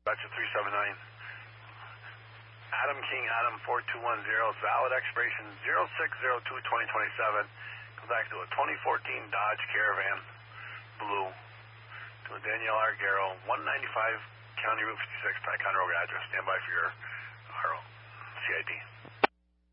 That's a 379. Adam King, Adam 4210, valid expiration 06/02/2027. Goes back to a 2014 Dodge Caravan, blue, to a Danielle Argero, 195 County Route 56, Ticonderoga address. Stand by for your RO, CID.